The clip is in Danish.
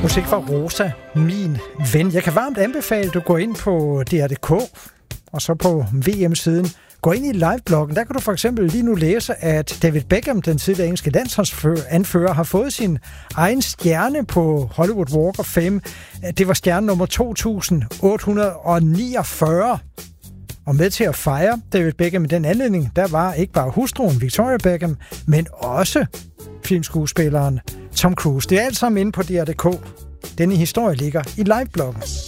Musik fra Rosa, min ven. Jeg kan varmt anbefale, at du går ind på DR.dk, og så på VM-siden. Gå ind i livebloggen. Der kan du for eksempel lige nu læse, at David Beckham, den tidligere engelske landsholdsanfører, har fået sin egen stjerne på Hollywood Walk of Fame. Det var stjerne nummer 2849. Og med til at fejre David Beckham i den anledning, der var ikke bare hustruen Victoria Beckham, men også filmskuespilleren Tom Cruise. Det er alt sammen inde på DR.dk. Denne historie ligger i livebloggen.